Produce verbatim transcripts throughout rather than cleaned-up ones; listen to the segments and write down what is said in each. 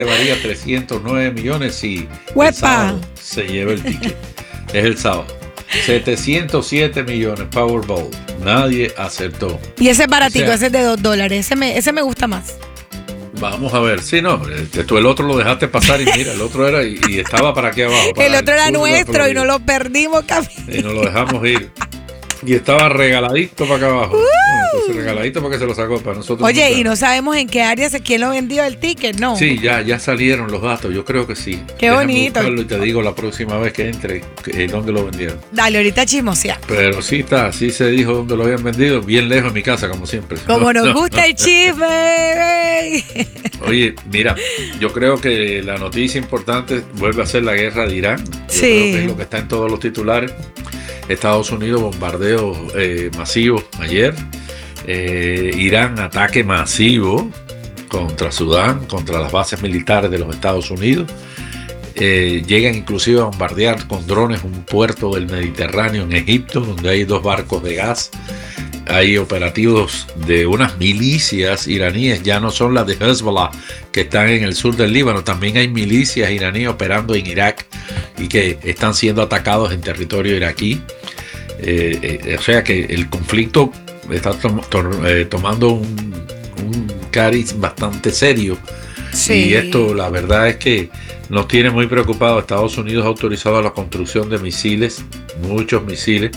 varía trescientos nueve millones y ¡Huepa! el sábado se lleva el ticket. Es el sábado. setecientos siete millones Powerball. Nadie acertó. Y ese es baratico, O sea, ese es de dos dólares. Ese me, ese me gusta más. Vamos a ver. Sí, no, este, tú el otro lo dejaste pasar y mira, el otro era y, y estaba para aquí abajo. Para El otro era sur de la nuestro y Florida. no lo perdimos, Camilo. Y nos lo dejamos ir. Y estaba regaladito para acá abajo. Bueno, entonces regaladito porque se lo sacó para nosotros. Oye, no y no sabemos en qué área, se- quién lo vendió el ticket, ¿no? Sí, ya, ya salieron los datos, yo creo que sí. Qué Déjame bonito. buscarlo y te digo la próxima vez que entre que- eh, dónde lo vendieron. Dale, ahorita chismosea. Pero sí está, sí se dijo dónde lo habían vendido, bien lejos de mi casa, como siempre. Como nos No, gusta el chisme. baby. Oye, mira, yo creo que la noticia importante vuelve a ser la guerra de Irán. Yo Sí. creo que es lo que está en todos los titulares. Estados Unidos bombardeos eh, masivos ayer. Eh, Irán ataque masivo contra Sudán, contra las bases militares de los Estados Unidos. Eh, llegan inclusive a bombardear con drones un puerto del Mediterráneo en Egipto, donde hay dos barcos de gas. Hay operativos de unas milicias iraníes, ya no son las de Hezbollah que están en el sur del Líbano, también hay milicias iraníes operando en Irak y que están siendo atacados en territorio iraquí. Eh, eh, o sea que el conflicto está tom- to- eh, tomando un, un cariz bastante serio. Sí. Y esto la verdad es que nos tiene muy preocupados. Estados Unidos ha autorizado la construcción de misiles, muchos misiles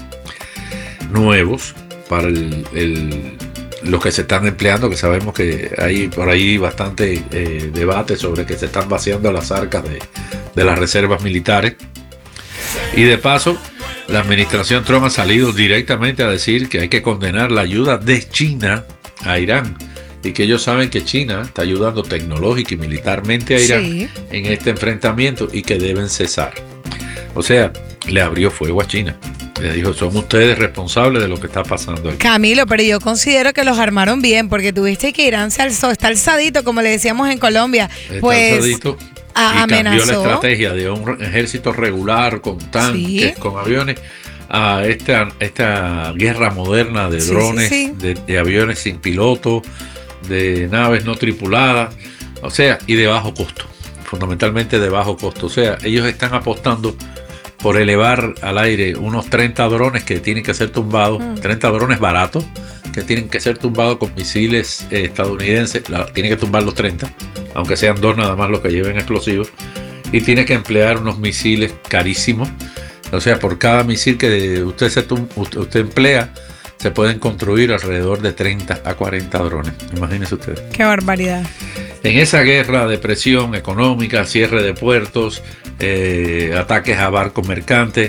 nuevos para el, el- los que se están empleando, que sabemos que hay por ahí bastante eh, debate sobre que se están vaciando las arcas de, de las reservas militares. Y de paso, la administración Trump ha salido directamente a decir que hay que condenar la ayuda de China a Irán y que ellos saben que China está ayudando tecnológica y militarmente a Irán Sí. en este enfrentamiento y que deben cesar. O sea, le abrió fuego a China. Le dijo, son ustedes responsables de lo que está pasando aquí. Camilo, pero yo considero que los armaron bien, porque tuviste que Irán se alzó, está alzadito, como le decíamos en Colombia. Está Pues alzadito a- y cambió la amenazó. estrategia de un ejército regular con tanques, Sí. con aviones, a esta, esta guerra moderna de Sí, drones, sí, sí. De, de aviones sin piloto, de naves no tripuladas, o sea, y de bajo costo, fundamentalmente de bajo costo. O sea, ellos están apostando por elevar al aire unos treinta drones que tienen que ser tumbados, Mm. treinta drones baratos, que tienen que ser tumbados con misiles eh, estadounidenses, la, tienen que tumbar los treinta, aunque sean dos nada más los que lleven explosivos, y tiene que emplear unos misiles carísimos. O sea, por cada misil que usted, se tum- usted usted emplea, se pueden construir alrededor de treinta a cuarenta drones. Imagínense ustedes. Qué barbaridad. En esa guerra de presión económica, cierre de puertos, eh, ataques a barcos mercantes,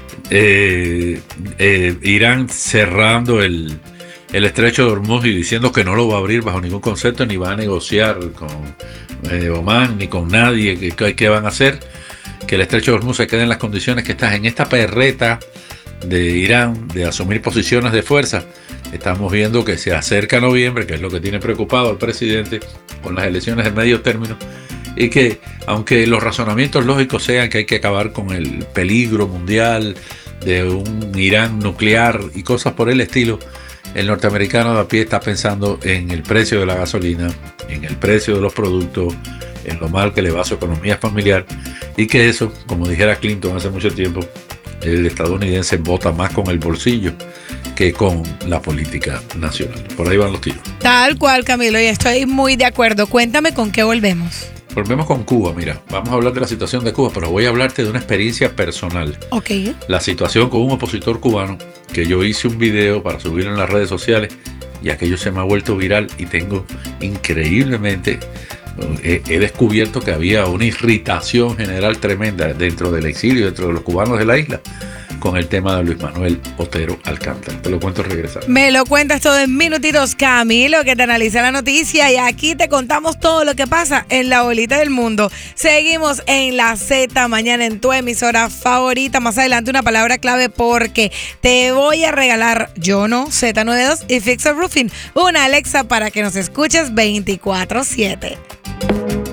eh, eh, Irán cerrando el, el estrecho de Hormuz y diciendo que no lo va a abrir bajo ningún concepto, ni va a negociar con eh, Omán, ni con nadie, que, que, que van a hacer, que el estrecho de Hormuz se quede en las condiciones que está en esta perreta de Irán de asumir posiciones de fuerza. Estamos viendo que se acerca noviembre, que es lo que tiene preocupado al presidente con las elecciones de medio término, y que aunque los razonamientos lógicos sean que hay que acabar con el peligro mundial de un Irán nuclear y cosas por el estilo, el norteamericano de a pie está pensando en el precio de la gasolina, en el precio de los productos, en lo mal que le va a su economía familiar, y que eso, como dijera Clinton hace mucho tiempo, el estadounidense vota más con el bolsillo que con la política nacional. Por ahí van los tiros. Tal cual, Camilo, y estoy muy de acuerdo. Cuéntame con qué volvemos. Volvemos con Cuba, mira, vamos a hablar de la situación de Cuba, pero voy a hablarte de una experiencia personal. Ok. La situación con un opositor cubano, que yo hice un video para subirlo en las redes sociales, y aquello se me ha vuelto viral y tengo increíblemente, he, he descubierto que había una irritación general tremenda dentro del exilio, dentro de los cubanos de la isla, con el tema de Luis Manuel Otero Alcántara. Te lo cuento al regresar. Me lo cuentas todo en minutitos, Camilo, que te analiza la noticia y aquí te contamos todo lo que pasa en la bolita del mundo. Seguimos en la Z mañana en tu emisora favorita. Más adelante una palabra clave porque te voy a regalar Yo No, Z noventa y dos y Fix a Roofing, una Alexa para que nos escuches veinticuatro siete.